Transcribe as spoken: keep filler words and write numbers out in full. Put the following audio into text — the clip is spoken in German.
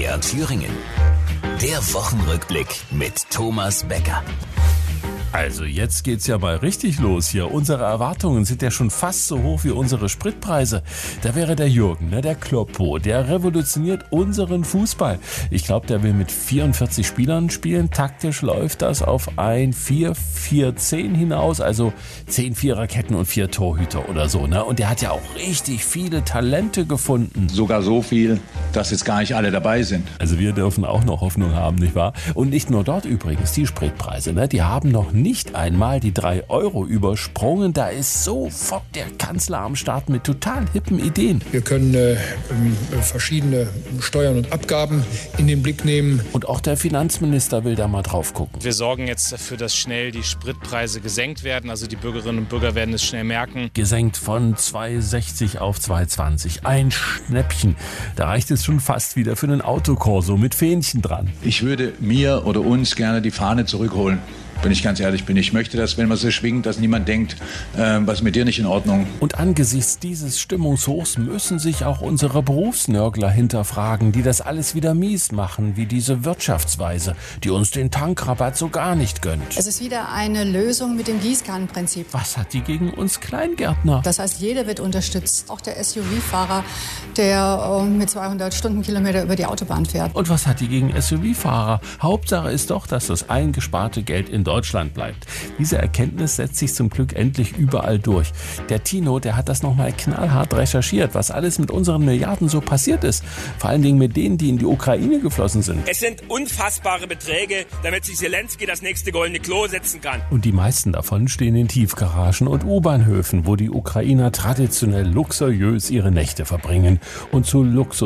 M D R Thüringen. Der Wochenrückblick mit Thomas Becker. Also jetzt geht's ja mal richtig los hier. Unsere Erwartungen sind ja schon fast so hoch wie unsere Spritpreise. Da wäre der Jürgen, ne, der Kloppo, der revolutioniert unseren Fußball. Ich glaube, der will mit vierundvierzig Spielern spielen. Taktisch läuft das auf ein vier vier zehn hinaus, also zehn Viererketten und vier Torhüter oder so. Ne? Und der hat ja auch richtig viele Talente gefunden. Sogar so viel, dass jetzt gar nicht alle dabei sind. Also wir dürfen auch noch Hoffnung haben, nicht wahr? Und nicht nur dort übrigens, die Spritpreise, ne, die haben noch nicht einmal die drei Euro übersprungen. Da ist sofort der Kanzler am Start mit total hippen Ideen. Wir können äh, verschiedene Steuern und Abgaben in den Blick nehmen. Und auch der Finanzminister will da mal drauf gucken. Wir sorgen jetzt dafür, dass schnell die Spritpreise gesenkt werden. Also die Bürgerinnen und Bürger werden es schnell merken. Gesenkt von zwei sechzig auf zwei zwanzig. Ein Schnäppchen. Da reicht es schon fast wieder für einen Autokorso mit Fähnchen dran. Ich würde mir oder uns gerne die Fahne zurückholen. Wenn ich ganz ehrlich bin. Ich möchte, dass, wenn man so schwingt, dass niemand denkt, äh, was ist mit dir nicht in Ordnung. Und angesichts dieses Stimmungshochs müssen sich auch unsere Berufsnörgler hinterfragen, die das alles wieder mies machen, wie diese Wirtschaftsweise, die uns den Tankrabatt so gar nicht gönnt. Es ist wieder eine Lösung mit dem Gießkannenprinzip. Was hat die gegen uns Kleingärtner? Das heißt, jeder wird unterstützt, auch der S U V-Fahrer, der äh, mit zweihundert Stundenkilometer über die Autobahn fährt. Und was hat die gegen S U V-Fahrer? Hauptsache ist doch, dass das eingesparte Geld in Deutschland bleibt. Diese Erkenntnis setzt sich zum Glück endlich überall durch. Der Tino, der hat das nochmal knallhart recherchiert, was alles mit unseren Milliarden so passiert ist. Vor allen Dingen mit denen, die in die Ukraine geflossen sind. Es sind unfassbare Beträge, damit sich Zelensky das nächste goldene Klo setzen kann. Und die meisten davon stehen in Tiefgaragen und U-Bahnhöfen, wo die Ukrainer traditionell luxuriös ihre Nächte verbringen. Und zu Luxus